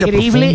Increíble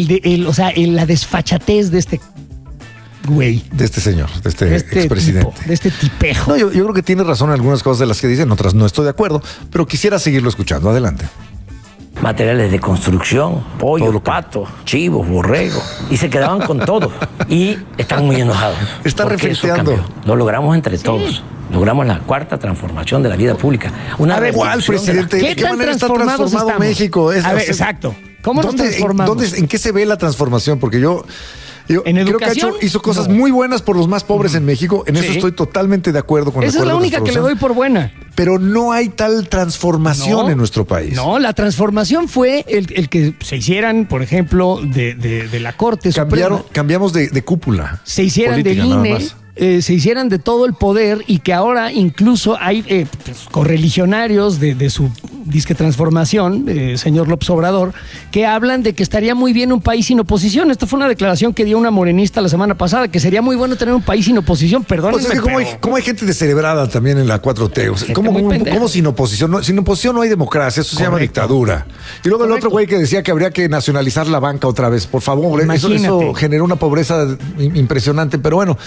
la desfachatez de este güey. De este señor, de este expresidente. De este tipejo. No, yo creo que tiene razón en algunas cosas de las que dicen, otras no estoy de acuerdo, pero quisiera seguirlo escuchando. Adelante. Materiales de construcción, pollo, pato, chivos, borrego, y se quedaban con todo. Y están muy enojados. Está reflexionando. Lo logramos entre todos. Logramos la cuarta transformación de la vida pública. ¿Cuál, presidente? ¿De qué manera está transformado México? Exacto. ¿Cómo nos transformamos? ¿En qué se ve la transformación? Porque yo creo que hizo cosas muy buenas por los más pobres en México. En eso estoy totalmente de acuerdo con esa es la única que le doy por buena. Pero no hay tal transformación en nuestro país. No, la transformación fue el que se hicieran, por ejemplo, de la Corte Suprema. Cambiamos de cúpula. Se hicieran del INE. Se hicieran de todo el poder y que ahora incluso hay correligionarios de su disque transformación, señor López Obrador, que hablan de que estaría muy bien un país sin oposición. Esta fue una declaración que dio una morenista la semana pasada, que sería muy bueno tener un país sin oposición. Perdónenme. Pues es que ¿cómo hay gente descerebrada también en la 4T? O sea, ¿cómo sin oposición? No, sin oposición no hay democracia, eso se llama dictadura. Y luego el otro güey que decía que habría que nacionalizar la banca otra vez. Por favor, eso generó una pobreza impresionante, pero bueno.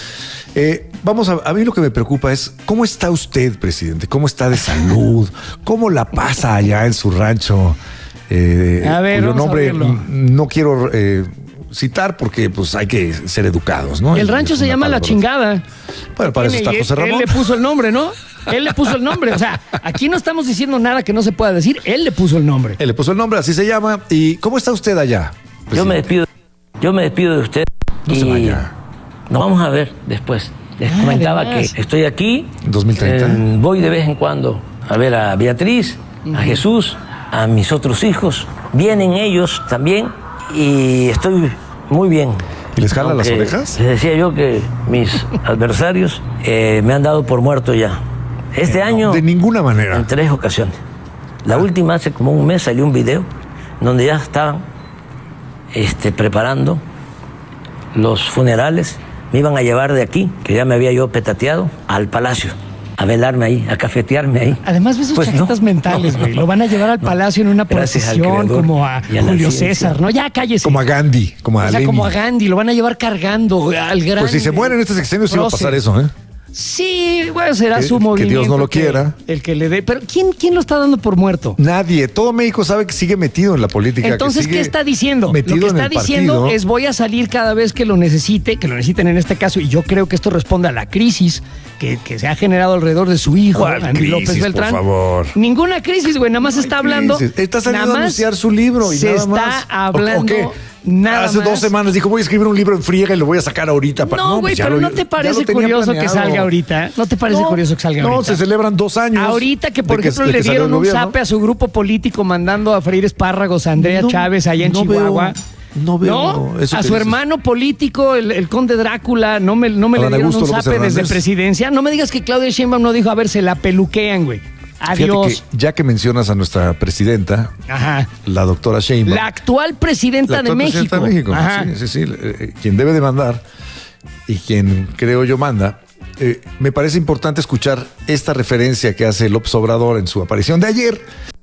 A mí lo que me preocupa es cómo está usted, presidente, cómo está de salud, cómo la pasa allá en su rancho, cuyo nombre no quiero citar porque pues hay que ser educados, ¿no? El rancho se llama La Chingada. Bueno, para eso está José Ramón. Él le puso el nombre, ¿no? Él le puso el nombre. O sea, aquí no estamos diciendo nada que no se pueda decir. Él le puso el nombre. Él le puso el nombre, así se llama. ¿Y cómo está usted allá, presidente? Yo me despido de usted. No se vaya. Nos vamos a ver después. Les comentaba que estoy aquí. 2030. Voy de vez en cuando a ver a Beatriz, a Jesús, a mis otros hijos. Vienen ellos también y estoy muy bien. ¿Y les jalan las orejas? Les decía yo que mis adversarios me han dado por muerto ya. Este año. De ninguna manera. En 3 ocasiones. La última, hace como un mes, salió un video donde ya estaban preparando los funerales. Me iban a llevar de aquí, que ya me había yo petateado, al palacio, a velarme ahí, a cafetearme ahí. Además ves sus chaquetas mentales, güey. Lo van a llevar al palacio en una procesión, como a Julio César, ¿no? Ya cállese. Como a Gandhi, como a Lenin. Como a Gandhi, lo van a llevar cargando al gran... Pues si se mueren este sexenio sí va a pasar eso, ¿eh? Sí, bueno, será su movimiento. Que Dios no lo quiera. El que le dé. Pero ¿quién lo está dando por muerto? Nadie. Todo México sabe que sigue metido en la política. Entonces, ¿qué está diciendo? Lo que está diciendo es voy a salir cada vez que lo necesiten en este caso, y yo creo que esto responde a la crisis que se ha generado alrededor de su hijo, Andy López Beltrán. Por favor. Ninguna crisis, güey, nada más está hablando. Está saliendo a anunciar su libro y se nada más. Está hablando. ¿O qué? Hace 2 semanas dijo, voy a escribir un libro en friega y lo voy a sacar ahorita. No, güey, pero ¿no te parece curioso que salga ahorita? ¿No te parece curioso que salga ahorita? No, se celebran 2 años. Ahorita que, por ejemplo, le dieron un zape a su grupo político mandando a freír espárragos a Andrea Chávez allá en Chihuahua. No veo eso. A su hermano político, el conde Drácula, no me le dieron un zape desde presidencia. No me digas que Claudia Sheinbaum no dijo, a ver, se la peluquean, güey. Adiós. Fíjate que ya que mencionas a nuestra presidenta, la doctora Sheinbaum. La actual presidenta de México. Sí, quien debe de mandar y quien creo yo manda. Me parece importante escuchar esta referencia que hace López Obrador en su aparición de ayer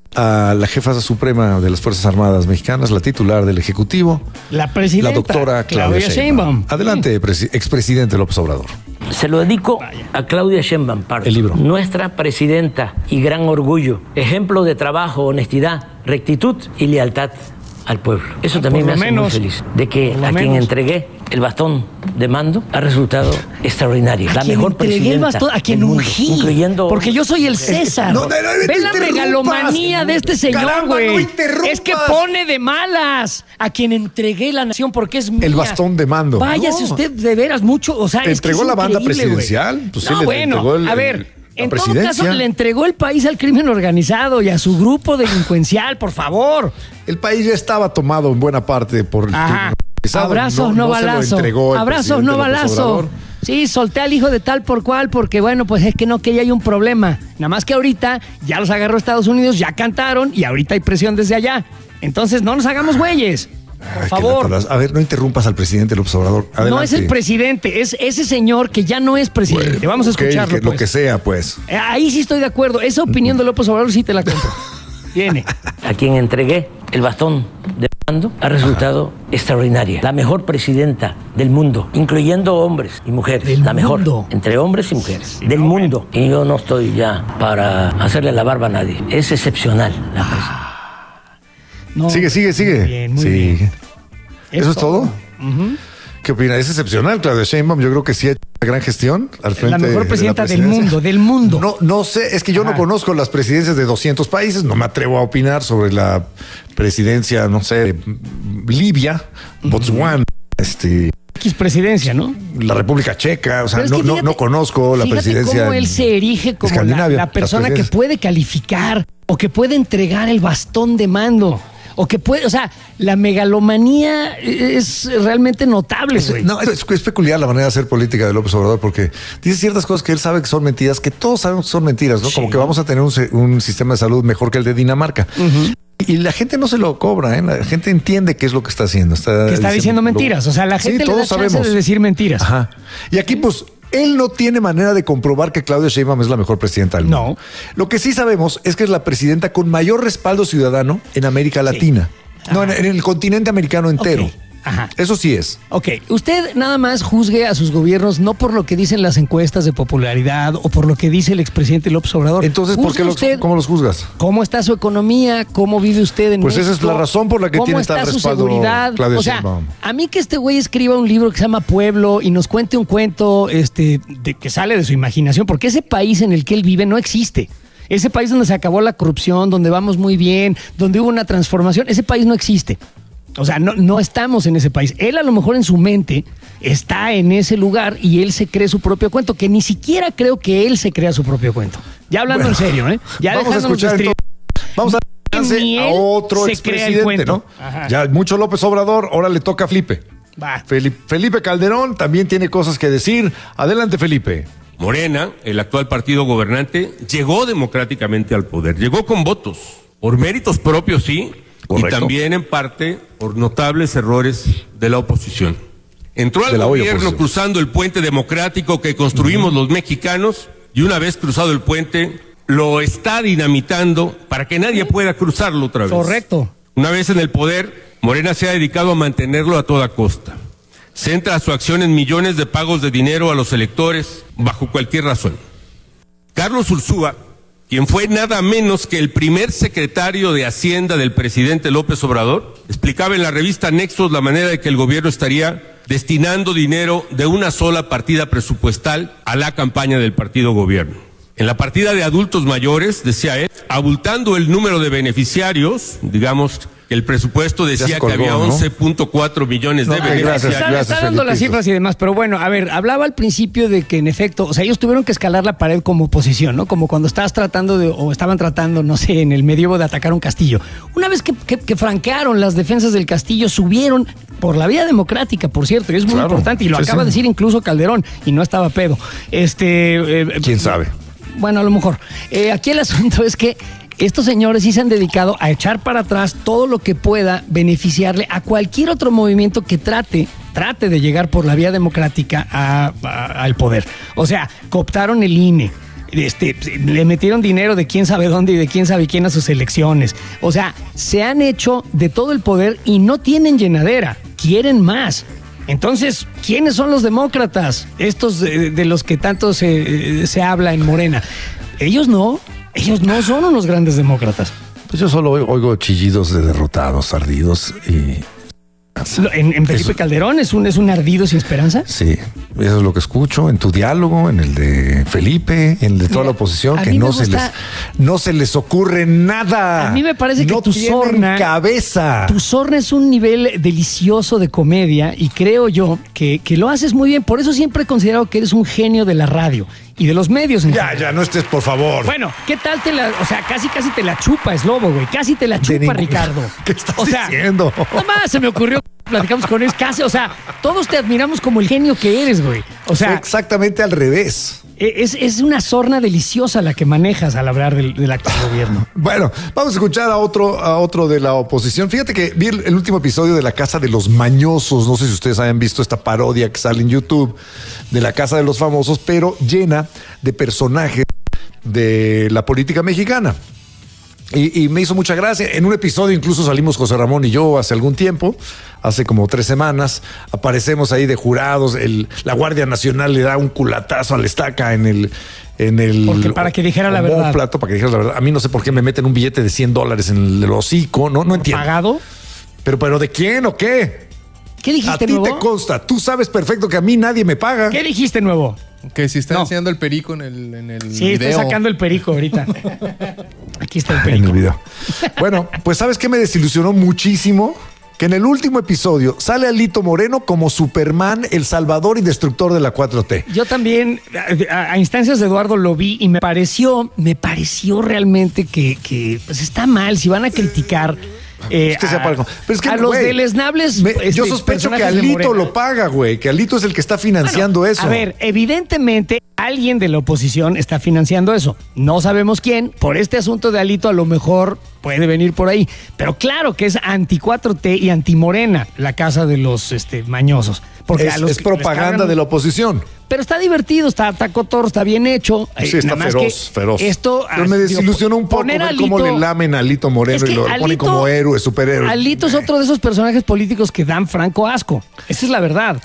a la jefa suprema de las Fuerzas Armadas Mexicanas, la titular del Ejecutivo, la presidenta, la doctora Claudia Sheinbaum. Adelante, expresidente López Obrador. Se lo dedico a Claudia Sheinbaum Pardo, el libro. Nuestra presidenta y gran orgullo, ejemplo de trabajo, honestidad, rectitud y lealtad al pueblo. Eso también me hace muy feliz, de que a quien entregué el bastón de mando ha resultado extraordinario. La mejor presidenta. A quien ungí. Porque yo soy el César. ¿Ves la megalomanía de este señor, güey? Es que pone de malas a quien entregué la nación porque es mía. El bastón de mando. Váyase usted de veras mucho. O sea, entregó la banda presidencial. Pues no, bueno, a ver. En todo caso, le entregó el país al crimen organizado y a su grupo delincuencial, por favor. El país ya estaba tomado en buena parte por el crimen organizado. Abrazos, no balazo. Abrazos, no balazo. Sí, solté al hijo de tal por cual porque, bueno, pues es que no quería hay un problema. Nada más que ahorita ya los agarró Estados Unidos, ya cantaron y ahorita hay presión desde allá. Entonces, no nos hagamos güeyes. Por favor. A ver, no interrumpas al presidente López Obrador. Adelante. No es el presidente, es ese señor que ya no es presidente. Bueno, vamos a escucharlo. Pues. Lo que sea, pues. Ahí sí estoy de acuerdo. Esa opinión de López Obrador sí te la compro. Viene. A quien entregué el bastón de ha resultado extraordinaria. La mejor presidenta del mundo, incluyendo hombres y mujeres. La mejor, entre hombres y mujeres. Del mundo. Y yo no estoy ya para hacerle la barba a nadie. Es excepcional la presidenta. No, sigue. Muy bien. ¿Eso es todo? ¿Qué opina? Es excepcional, Claudia Sheinbaum. Yo creo que sí ha hecho una gran gestión al frente. La mejor presidenta del mundo. No sé, es que yo no conozco las presidencias de 200 países. No me atrevo a opinar sobre la presidencia, no sé, de Libia, Botswana, X presidencia, ¿no? La República Checa, o sea, no conozco la presidencia. Cómo él se erige como la persona que puede calificar o que puede entregar el bastón de mando. O que puede, o sea, la megalomanía es realmente notable. Es peculiar la manera de hacer política de López Obrador, porque dice ciertas cosas que él sabe que son mentiras, que todos sabemos que son mentiras, ¿no? Sí. Como que vamos a tener un sistema de salud mejor que el de Dinamarca. Y la gente no se lo cobra, ¿eh? La gente entiende qué es lo que está haciendo. Está diciendo mentiras. O sea, la gente le da chance de decir mentiras. Ajá. Y aquí, pues, él no tiene manera de comprobar que Claudia Sheinbaum es la mejor presidenta del mundo. No. Lo que sí sabemos es que es la presidenta con mayor respaldo ciudadano en América Latina. No, en el continente americano entero. Okay. Ajá. Eso sí es. Ok, usted nada más juzgue a sus gobiernos no por lo que dicen las encuestas de popularidad o por lo que dice el expresidente López Obrador. Entonces, ¿cómo los juzgas? ¿Cómo está su economía? ¿Cómo vive used en Pues México? Esa es la razón por la que tiene tal respaldo. ¿Cómo está su seguridad? Claudia o sea, Sheinbaum. A mí que este güey escriba un libro que se llama Pueblo y nos cuente un cuento de que sale de su imaginación, porque ese país en el que él vive no existe. Ese país donde se acabó la corrupción, donde vamos muy bien, donde hubo una transformación, ese país no existe. O sea, no estamos en ese país. Él a lo mejor en su mente está en ese lugar y él se cree su propio cuento, que ni siquiera creo que él se crea su propio cuento. Ya hablando en serio, ¿eh? Ya vamos a escuchar vamos a otro expresidente, ¿no? Ajá. Ya mucho López Obrador, ahora le toca a Felipe. Va. Felipe Calderón también tiene cosas que decir. Adelante, Felipe. Morena, el actual partido gobernante, llegó democráticamente al poder. Llegó con votos, por méritos propios, sí. Correcto. Y también en parte por notables errores de la oposición. Entró al gobierno cruzando el puente democrático que construimos los mexicanos y una vez cruzado el puente lo está dinamitando para que nadie pueda cruzarlo otra vez. Correcto. Una vez en el poder, Morena se ha dedicado a mantenerlo a toda costa. Centra su acción en millones de pagos de dinero a los electores bajo cualquier razón. Carlos Ursúa, quien fue nada menos que el primer secretario de Hacienda del presidente López Obrador, explicaba en la revista Nexos la manera de que el gobierno estaría destinando dinero de una sola partida presupuestal a la campaña del partido gobierno. En la partida de adultos mayores, decía él, abultando el número de beneficiarios, digamos que el presupuesto decía que había 11.4 millones de beneficiarios. Está dando las cifras y demás, pero bueno, a ver, hablaba al principio de que en efecto, o sea, ellos tuvieron que escalar la pared como oposición, ¿no? Como cuando estaban tratando, no sé, en el medievo de atacar un castillo. Una vez que franquearon las defensas del castillo, subieron por la vía democrática, por cierto, y es muy importante, y lo acaba de decir incluso Calderón, y no estaba pedo. ¿Quién sabe? Bueno, a lo mejor. Aquí el asunto es que estos señores sí se han dedicado a echar para atrás todo lo que pueda beneficiarle a cualquier otro movimiento que trate de llegar por la vía democrática al poder. O sea, cooptaron el INE, le metieron dinero de quién sabe dónde y de quién sabe quién a sus elecciones. O sea, se han hecho de todo el poder y no tienen llenadera, quieren más. Entonces, ¿quiénes son los demócratas? Estos de los que tanto se habla en Morena. Ellos no son unos grandes demócratas. Pues yo solo oigo chillidos de derrotados, ardidos y... ¿En Felipe Calderón es un ardido sin esperanza? Sí, eso es lo que escucho en tu diálogo, en el de Felipe, en el de toda la oposición, que no se les ocurre nada. A mí me parece que tu sorna es un nivel delicioso de comedia y creo yo que lo haces muy bien. Por eso siempre he considerado que eres un genio de la radio y de los medios. Ya, no estés, por favor. Bueno, ¿qué tal casi te la chupa, es lobo, güey? Casi te la chupa, Ricardo. ¿Qué estás diciendo? Nada más se me ocurrió, platicamos con él, casi, o sea, todos te admiramos como el genio que eres, güey. O sea, fue exactamente al revés. Es una sorna deliciosa la que manejas al hablar del actual gobierno. Bueno, vamos a escuchar a otro de la oposición. Fíjate que vi el último episodio de La Casa de los Mañosos. No sé si ustedes hayan visto esta parodia que sale en YouTube de La Casa de los Famosos, pero llena de personajes de la política mexicana. Y me hizo mucha gracia. En un episodio incluso salimos José Ramón y yo hace algún tiempo, hace como 3 semanas, aparecemos ahí de jurados, la Guardia Nacional le da un culatazo a la estaca en el porque para que dijera la verdad. Plato, para que dijera la verdad. A mí no sé por qué me meten un billete de $100 en el hocico, no entiendo. ¿Pagado? Pero ¿de quién o qué? ¿Qué dijiste, a ti nuevo? te consta, tú sabes perfecto que a mí nadie me paga. ¿Qué dijiste, nuevo? Que si está enseñando el perico en el sí, video. estoy sacando el perico ahorita. Aquí está el perico. En el video. Bueno, pues ¿sabes qué me desilusionó muchísimo? Que en el último episodio sale Alito Moreno como Superman, el salvador y destructor de la 4T. Yo también, a instancias de Eduardo, lo vi y me pareció realmente que pues está mal. Si van a criticar pero es que, a los deleznables. Yo sospecho que Alito lo paga, güey, que Alito es el que está financiando eso. A ver, evidentemente alguien de la oposición está financiando eso. No sabemos quién. Por este asunto de Alito a lo mejor puede venir por ahí. Pero claro que es anti-4T y anti-Morena la casa de los mañosos. Porque es propaganda de la oposición. Pero está divertido, está cotorro, está bien hecho. Sí, está feroz. Pero me desilusionó un poco ver cómo le lamen a Alito Moreno y lo ponen como héroe, superhéroe. Alito es otro de esos personajes políticos que dan franco asco. Esa es la verdad.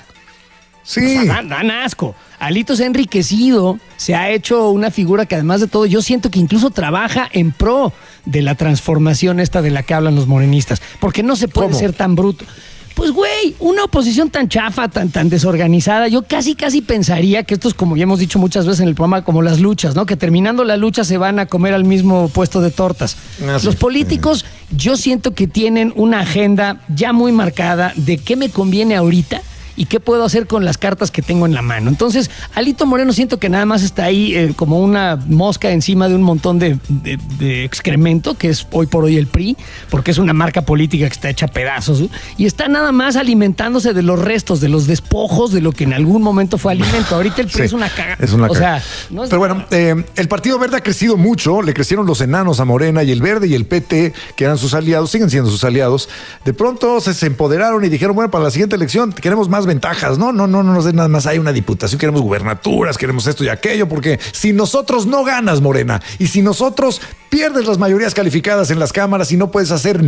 Sí. O sea, dan asco. Alito se ha enriquecido, se ha hecho una figura que además de todo, yo siento que incluso trabaja en pro de la transformación esta de la que hablan los morenistas. Porque no se puede ser tan bruto. Pues, güey, una oposición tan chafa, tan desorganizada, yo casi pensaría que esto es, como ya hemos dicho muchas veces en el programa, como las luchas, ¿no? Que terminando la lucha se van a comer al mismo puesto de tortas. Los políticos, yo siento que tienen una agenda ya muy marcada de qué me conviene ahorita y qué puedo hacer con las cartas que tengo en la mano. Entonces, Alito Moreno siento que nada más está ahí como una mosca encima de un montón de excremento, que es hoy por hoy el PRI, porque es una marca política que está hecha a pedazos, y está nada más alimentándose de los restos, de los despojos de lo que en algún momento fue alimento. Ahorita el PRI es una caga. Es una caga. No es. Pero bueno, el Partido Verde ha crecido mucho, le crecieron los enanos a Morena, y el Verde y el PT, que eran sus aliados, siguen siendo sus aliados, de pronto se empoderaron y dijeron, bueno, para la siguiente elección queremos más ventajas, no nos den nada más, hay una diputación, queremos gubernaturas, queremos esto y aquello, porque si nosotros no ganas, Morena, y si nosotros pierdes las mayorías calificadas en las cámaras y no puedes hacer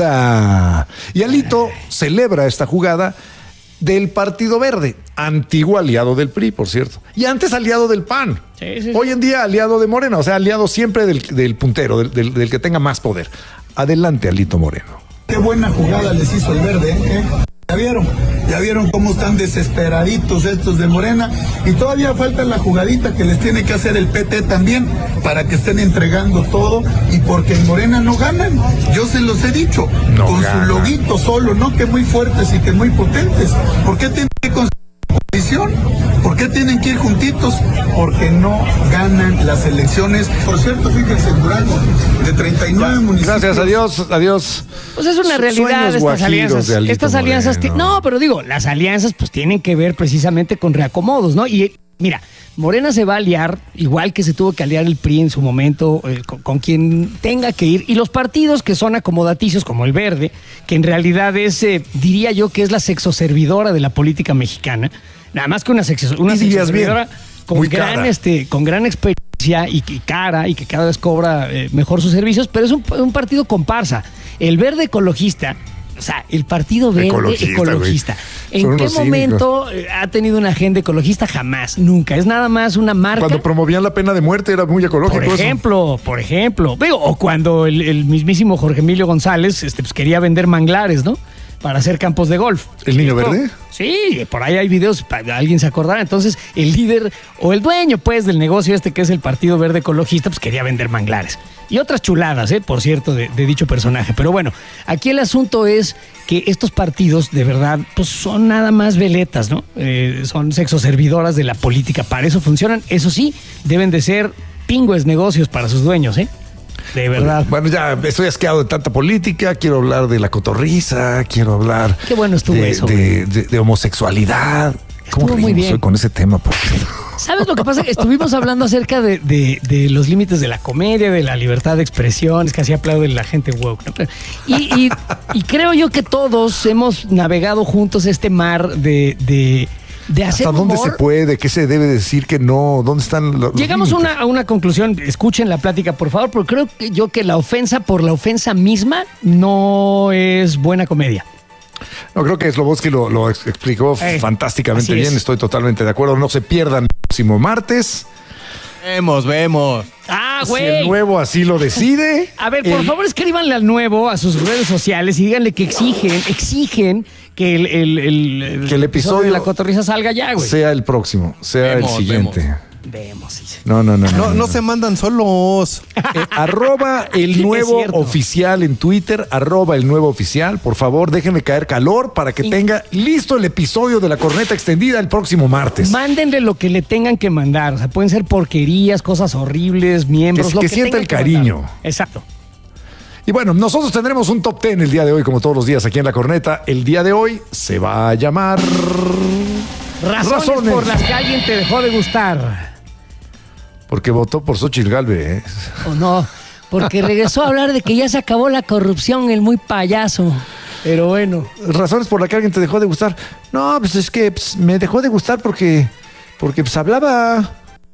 nada. Y Alito celebra esta jugada del Partido Verde, antiguo aliado del PRI, por cierto, y antes aliado del PAN. Sí. Hoy en día aliado de Morena, o sea, aliado siempre del puntero, del que tenga más poder. Adelante, Alito Moreno. Qué buena jugada les hizo el Verde, ¿eh? Ya vieron cómo están desesperaditos estos de Morena, y todavía falta la jugadita que les tiene que hacer el PT también para que estén entregando todo, y porque en Morena no ganan, yo se los he dicho, no con ganan. Su loguito solo, no que muy fuertes y que muy potentes. ¿Por qué tienen que conseguir coalición? ¿Por qué tienen que ir juntitos? Porque no ganan las elecciones. Por cierto, fíjense, Durango, de 39 municipios. Gracias, adiós. Pues es una realidad estas alianzas. Estas alianzas, no, pero digo, las alianzas pues tienen que ver precisamente con reacomodos, ¿no? Y mira, Morena se va a aliar, igual que se tuvo que aliar el PRI en su momento, con quien tenga que ir. Y los partidos que son acomodaticios, como el Verde, que en realidad es, diría yo, que es la sexoservidora de la política mexicana. Nada más que una sexoservidora con gran experiencia y cara, y que cada vez cobra mejor sus servicios, pero es un partido comparsa. El Verde ecologista, o sea, el Partido Verde ecologista. ¿En qué momento ha tenido una agenda ecologista? Jamás, nunca. Es nada más una marca. Cuando promovían la pena de muerte era muy ecológico. Por ejemplo. O cuando el mismísimo Jorge Emilio González pues quería vender manglares, ¿no? Para hacer campos de golf. ¿El Niño Verde? Sí, por ahí hay videos, alguien se acordará. Entonces, el líder o el dueño, pues, del negocio que es el Partido Verde Ecologista, pues quería vender manglares. Y otras chuladas, por cierto, de dicho personaje. Pero bueno, aquí el asunto es que estos partidos, de verdad, pues son nada más veletas, ¿no? Son sexoservidoras de la política. Para eso funcionan. Eso sí, deben de ser pingües negocios para sus dueños, De verdad. Bueno, ya estoy asqueado de tanta política. Quiero hablar de la cotorriza. Quiero hablar. Qué bueno estuvo eso. De homosexualidad. ¿Cómo muy bien con ese tema? Por ¿Sabes lo que pasa? Estuvimos hablando acerca de los límites de la comedia, de la libertad de expresión. Es que así aplaude la gente woke, ¿no? Y creo yo que todos hemos navegado juntos este mar de de hacer ¿hasta dónde se puede? ¿Qué se debe decir que no? ¿Dónde están los Llegamos a una conclusión. Escuchen la plática, por favor, porque creo que la ofensa por la ofensa misma no es buena comedia. No, creo que Slobodsky lo explicó fantásticamente bien. Estoy totalmente de acuerdo. No se pierdan el próximo martes. Vemos. Güey. Si el Nuevo así lo decide. A ver, por favor, escríbanle al Nuevo a sus redes sociales y díganle que exigen que el episodio de La Cotorrisa salga ya, güey. Sea el próximo, sea el siguiente. Vemos, sí. No se mandan solos. Arroba el Nuevo Oficial en Twitter, arroba el Nuevo Oficial. Por favor, déjenme caer calor para que tenga listo el episodio de La Corneta Extendida el próximo martes. Mándenle lo que le tengan que mandar. O sea, pueden ser porquerías, cosas horribles, miembros. Que sienta el cariño. Exacto. Y bueno, nosotros tendremos un top 10 el día de hoy, como todos los días aquí en La Corneta. El día de hoy se va a llamar... Razones por las que alguien te dejó de gustar. Porque votó por Xóchitl Gálvez. O no, porque regresó a hablar de que ya se acabó la corrupción, el muy payaso. Pero bueno. Razones por las que alguien te dejó de gustar. No, pues es que me dejó de gustar porque hablaba.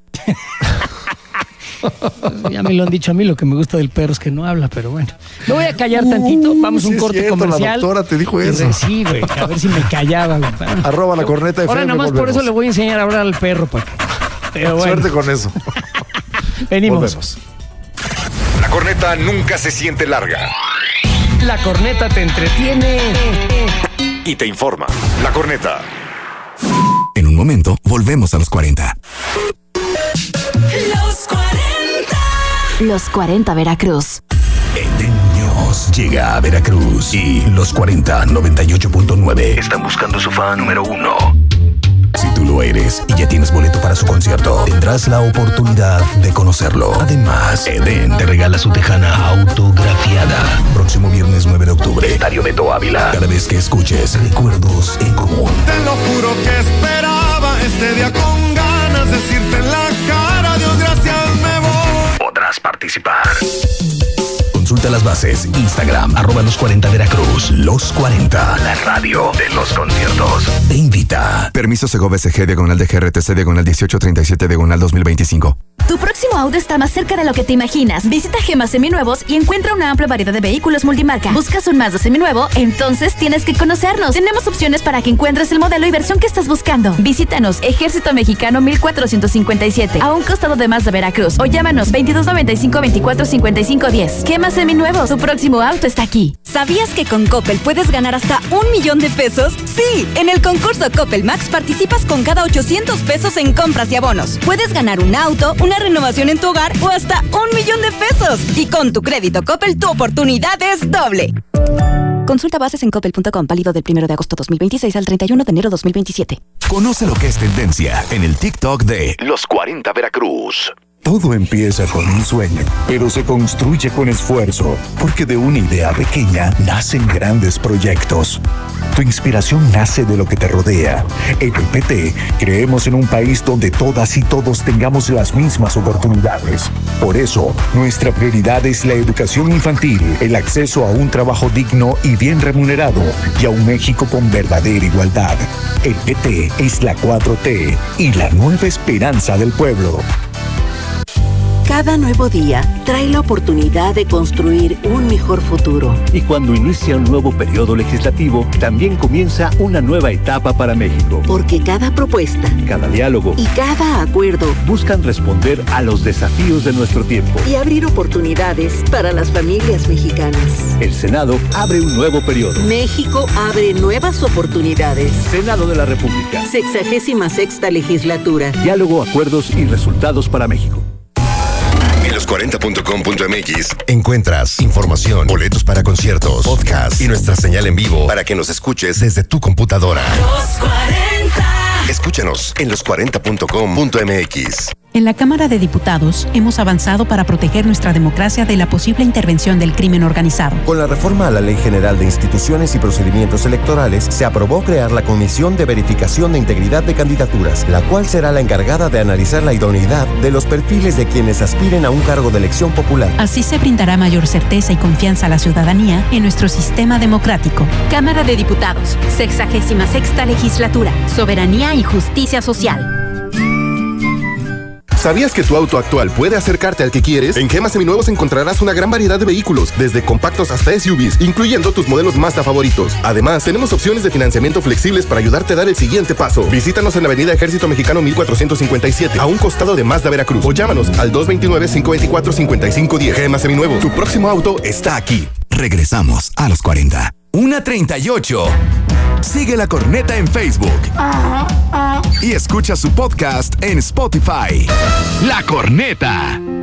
Ya me lo han dicho a mí, lo que me gusta del perro es que no habla, pero bueno. Me voy a callar tantito, vamos a un corte comercial. La doctora te dijo eso. Sí, güey, a ver si me callaba. Güey. Arroba La Corneta FM. Ahora nomás por eso le voy a enseñar a hablar al perro. Pero bueno. Suerte con eso. Venimos. Volvemos. La corneta nunca se siente larga. La corneta te entretiene Y te informa. La Corneta. En un momento, volvemos a los 40. Los 40. Los 40 Veracruz. Niños llega a Veracruz y los 40 98.9 están buscando su fan número 1. Si tú lo eres y ya tienes boleto para su concierto, tendrás la oportunidad de conocerlo. Además, Eden te regala su tejana autografiada. Próximo viernes 9 de octubre, Estadio Beto Ávila. Cada vez que escuches Recuerdos en Común. Te lo juro que esperaba este día con ganas, decirte en la cara, Dios gracias me voy. Podrás participar. Consulta las bases. Instagram, @los 40 Veracruz. Los 40, la radio de los conciertos. Te invita. Permiso Segov SG, /DGRTC, /1837, /2025. Tu próximo auto está más cerca de lo que te imaginas. Visita Gema Seminuevos y encuentra una amplia variedad de vehículos multimarca. ¿Buscas un Mazda seminuevo? Entonces tienes que conocernos. Tenemos opciones para que encuentres el modelo y versión que estás buscando. Visítanos, Ejército Mexicano 1457, a un costado de Mazda Veracruz, o llámanos 2295 24 55 10. Gema Seminuevos, tu próximo auto está aquí. ¿Sabías que con Coppel puedes ganar hasta $1,000,000 pesos? Sí, en el concurso Coppel Max participas con cada 800 pesos en compras y abonos. Puedes ganar un auto, una renovación en tu hogar o hasta $1,000,000 pesos. Y con tu crédito Coppel, tu oportunidad es doble. Consulta bases en coppel.com, válido del 1 de agosto 2026 al 31 de enero 2027. Conoce lo que es tendencia en el TikTok de Los 40 Veracruz. Todo empieza con un sueño, pero se construye con esfuerzo, porque de una idea pequeña nacen grandes proyectos. Tu inspiración nace de lo que te rodea. En el PT creemos en un país donde todas y todos tengamos las mismas oportunidades. Por eso, nuestra prioridad es la educación infantil, el acceso a un trabajo digno y bien remunerado, y a un México con verdadera igualdad. El PT es la 4T y la nueva esperanza del pueblo. Cada nuevo día trae la oportunidad de construir un mejor futuro. Y cuando inicia un nuevo periodo legislativo, también comienza una nueva etapa para México. Porque cada propuesta, cada diálogo y cada acuerdo buscan responder a los desafíos de nuestro tiempo y abrir oportunidades para las familias mexicanas. El Senado abre un nuevo periodo. México abre nuevas oportunidades. Senado de la República. 66ª legislatura. Diálogo, acuerdos y resultados para México. En los40.com.mx encuentras información, boletos para conciertos, podcast y nuestra señal en vivo para que nos escuches desde tu computadora. Los 40. Escúchanos en los40.com.mx. En la Cámara de Diputados hemos avanzado para proteger nuestra democracia de la posible intervención del crimen organizado. Con la reforma a la Ley General de Instituciones y Procedimientos Electorales, se aprobó crear la Comisión de Verificación de Integridad de Candidaturas, la cual será la encargada de analizar la idoneidad de los perfiles de quienes aspiren a un cargo de elección popular. Así se brindará mayor certeza y confianza a la ciudadanía en nuestro sistema democrático. Cámara de Diputados, 66ª Legislatura, Soberanía y Justicia Social. ¿Sabías que tu auto actual puede acercarte al que quieres? En Gema Seminuevos encontrarás una gran variedad de vehículos, desde compactos hasta SUVs, incluyendo tus modelos Mazda favoritos. Además, tenemos opciones de financiamiento flexibles para ayudarte a dar el siguiente paso. Visítanos en la Avenida Ejército Mexicano 1457, a un costado de Mazda Veracruz, o llámanos al 229-524-5510. Gema Seminuevos, tu próximo auto está aquí. Regresamos a los 40. 1:38. Sigue La Corneta en Facebook y escucha su podcast en Spotify. La Corneta.